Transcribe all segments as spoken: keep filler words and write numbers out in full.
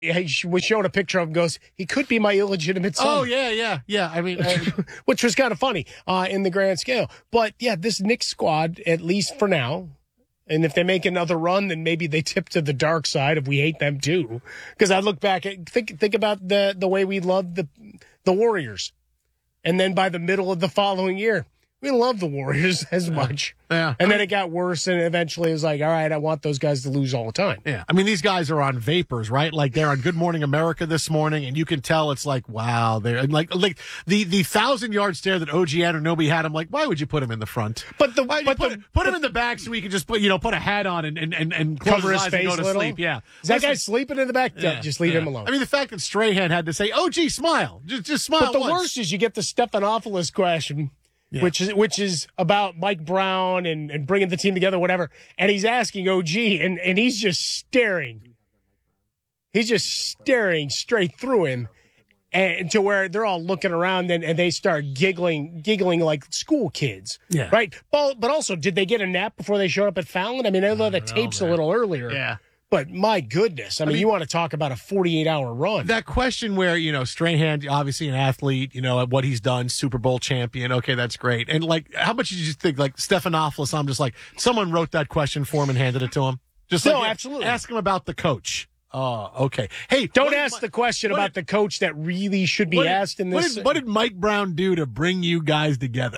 he was showing a picture of him, goes, he could be my illegitimate son. Oh, yeah, yeah, yeah. I mean, I, which was kind of funny uh, in the grand scale. But, yeah, this Knicks squad, at least for now, and if they make another run, then maybe they tip to the dark side if we hate them too. Because I look back at think think about the the way we loved the the Warriors, and then by the middle of the following year, we didn't love the Warriors as much. Yeah. And then it got worse, and eventually it was like, all right, I want those guys to lose all the time. Yeah. I mean, these guys are on vapors, right? Like, they're on Good Morning America this morning, and you can tell it's like, wow. They're and like, like the, the thousand-yard stare that O G Anunoby had, I'm like, why would you put him in the front? But the Why but put, the, put but, him in the back so he can just put, you know, put a hat on and, and, and, and close cover his eyes face and go to little? sleep. Yeah. Is that Listen, guy sleeping in the back? yeah, Just leave yeah. him alone. I mean, the fact that Strahan had to say, oh, gee, smile. Just, just smile But the once. worst is you get the Stephanopoulos question, Yeah. which is which is about Mike Brown and, and bringing the team together, whatever. And he's asking O G, and, and he's just staring. He's just staring straight through him, and to where they're all looking around and, and they start giggling, giggling like school kids. Yeah. Right. But, but also, did they get a nap before they showed up at Fallon? I mean, I know the tape's a little earlier. Yeah. But my goodness, I mean, mean, you want to talk about a forty-eight hour run. That question where, you know, Strahan, obviously an athlete, you know, at what he's done, Super Bowl champion. Okay, that's great. And, like, how much did you think, like, Stephanopoulos, I'm just like, someone wrote that question for him and handed it to him? Just No, like, absolutely. Ask him about the coach. Oh, okay. Hey, Don't what ask did, the question what about did, the coach that really should be what did, asked in what this. did, what did Mike Brown do to bring you guys together?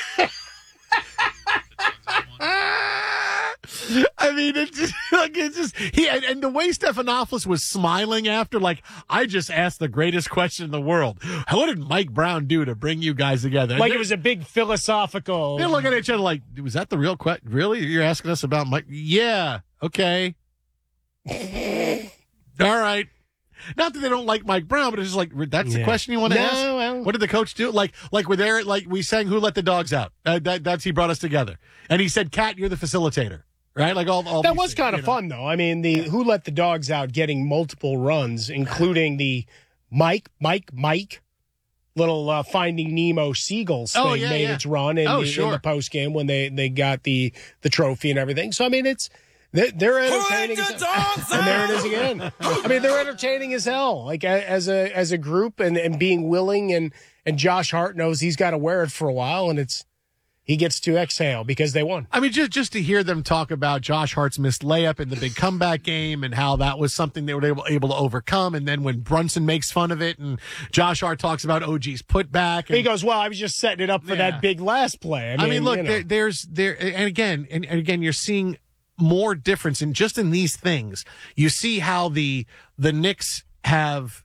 I mean, it's just, like, it's just, he, and, and the way Stephanopoulos was smiling after, like, I just asked the greatest question in the world. What did Mike Brown do to bring you guys together? Like it was a big philosophical. They're looking at each other like, was that the real question? Really? You're asking us about Mike? Yeah. Okay. All right. Not that they don't like Mike Brown, but it's just like, that's Yeah. the question you want to No, ask? well. What did the coach do? Like, like we're there, like we sang Who Let the Dogs Out. Uh, that, that's, he brought us together. And he said, Kat, you're the facilitator. Right? Like all, all That these was things, kind of you know? fun, though. I mean, the Who Let the Dogs Out getting multiple runs, including the Mike, Mike, Mike little uh, Finding Nemo Seagulls thing Oh, yeah, made yeah. its run in, Oh, the, sure. in the post game when they, they got the, the trophy and everything. So, I mean, it's they're, they're entertaining. As, and there it is again. I mean, they're entertaining as hell, like a, as a as a group and, and being willing. And, and Josh Hart knows he's got to wear it for a while, and it's he gets to exhale because they won. I mean, just just to hear them talk about Josh Hart's missed layup in the big comeback game and how that was something they were able, able to overcome. And then when Brunson makes fun of it and Josh Hart talks about O G's putback. And, He goes, well, I was just setting it up for Yeah. that big last play. I mean, I mean, look, you know. there, there's there, and again, and, and again, you're seeing more difference in just in these things. You see how the the Knicks have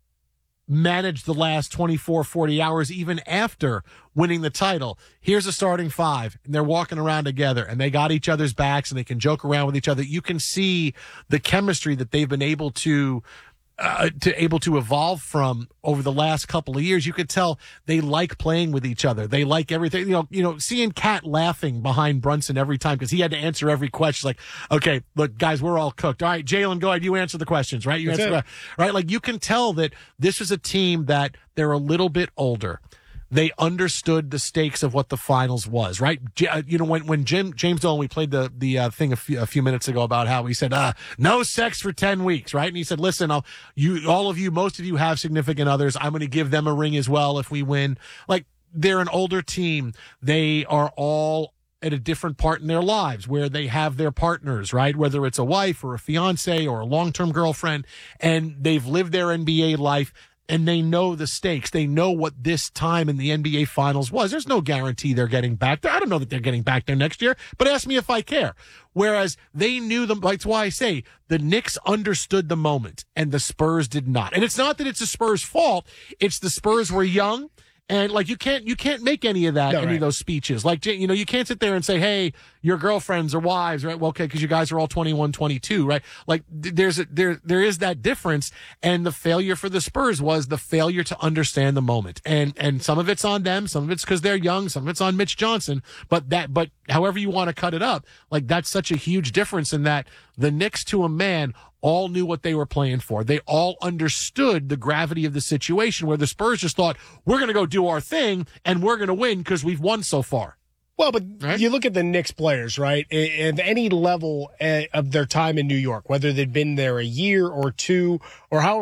managed the last twenty-four, forty hours, even after winning the title. Here's a starting five, and they're walking around together, and they got each other's backs, and they can joke around with each other. You can see the chemistry that they've been able to Uh, to able to evolve from over the last couple of years. You could tell they like playing with each other. They like everything. You know, you know, seeing Kat laughing behind Brunson every time because he had to answer every question. Like, okay, look, guys, we're all cooked. All right, Jalen, go ahead. You answer the questions, right? You That's answer, it. right? Like, you can tell that this is a team that they're a little bit older. They understood the stakes of what the finals was, right? J- uh, You know, when when Jim James Dolan, we played the the uh, thing a few, a few minutes ago about how he said, uh, "No sex for ten weeks," right? And he said, "Listen, I'll, you, all of you, most of you have significant others. I'm going to give them a ring as well if we win." Like, they're an older team. They are all at a different part in their lives where they have their partners, right? Whether it's a wife or a fiance or a long-term girlfriend, and they've lived their N B A life. And they know the stakes. They know what this time in the N B A Finals was. There's no guarantee they're getting back there. I don't know that they're getting back there next year, but ask me if I care. Whereas they knew them. That's why I say the Knicks understood the moment and the Spurs did not. And it's not that it's the Spurs' fault. It's the Spurs were young. And like you can't you can't make any of that No, any right. of those speeches. Like, you know, you can't sit there and say, "Hey, your girlfriends or wives," right? Well, okay, because you guys are all twenty-one, twenty-two, right? Like th- there's a, there there is that difference. And the failure for the Spurs was the failure to understand the moment. And and some of it's on them, some of it's because they're young, some of it's on Mitch Johnson. But that but however you want to cut it up, like that's such a huge difference in that the Knicks to a man all knew what they were playing for. They all understood the gravity of the situation where the Spurs just thought, we're going to go do our thing and we're going to win because we've won so far. Well, but Right? you look at the Knicks players, right? At any level uh, of their time in New York, whether they'd been there a year or two or however